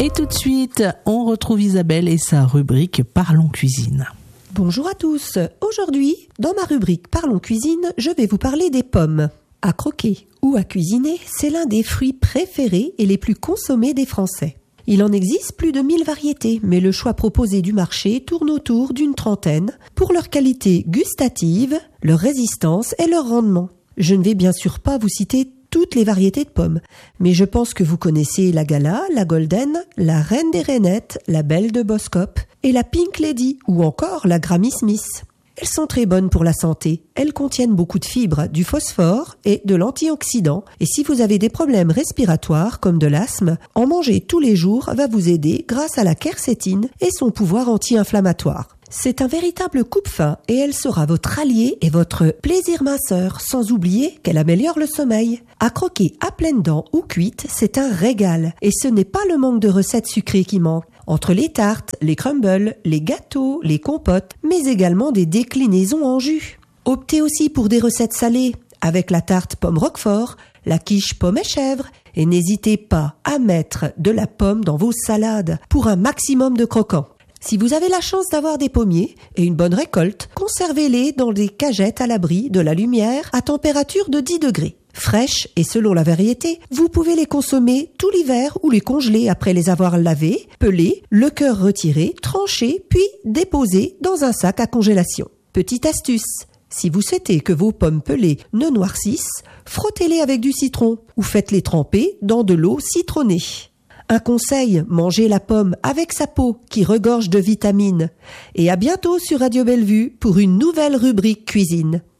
Et tout de suite, on retrouve Isabelle et sa rubrique Parlons Cuisine. Bonjour à tous. Aujourd'hui, dans ma rubrique Parlons Cuisine, je vais vous parler des pommes. À croquer ou à cuisiner, c'est l'un des fruits préférés et les plus consommés des Français. Il en existe plus de 1000 variétés, mais le choix proposé du marché tourne autour d'une trentaine pour leur qualité gustative, leur résistance et leur rendement. Je ne vais bien sûr pas vous citer toutes les variétés de pommes, mais je pense que vous connaissez la Gala, la Golden, la Reine des Rainettes, la Belle de Boskop et la Pink Lady ou encore la Granny Smith. Elles sont très bonnes pour la santé. Elles contiennent beaucoup de fibres, du phosphore et de l'antioxydant. Et si vous avez des problèmes respiratoires comme de l'asthme, en manger tous les jours va vous aider grâce à la quercétine et son pouvoir anti-inflammatoire. C'est un véritable coupe-faim et elle sera votre allié et votre plaisir minceur, sans oublier qu'elle améliore le sommeil. À croquer à pleines dents ou cuite, c'est un régal. Et ce n'est pas le manque de recettes sucrées qui manque. Entre les tartes, les crumbles, les gâteaux, les compotes, mais également des déclinaisons en jus. Optez aussi pour des recettes salées, avec la tarte pomme roquefort, la quiche pomme et chèvre, et n'hésitez pas à mettre de la pomme dans vos salades pour un maximum de croquant. Si vous avez la chance d'avoir des pommiers et une bonne récolte, conservez-les dans des cagettes à l'abri de la lumière à température de 10 degrés. Fraîches et selon la variété, vous pouvez les consommer tout l'hiver ou les congeler après les avoir lavés, pelés, le cœur retiré, tranché, puis déposés dans un sac à congélation. Petite astuce, si vous souhaitez que vos pommes pelées ne noircissent, frottez-les avec du citron ou faites-les tremper dans de l'eau citronnée. Un conseil, mangez la pomme avec sa peau qui regorge de vitamines. Et à bientôt sur Radio Bellevue pour une nouvelle rubrique cuisine.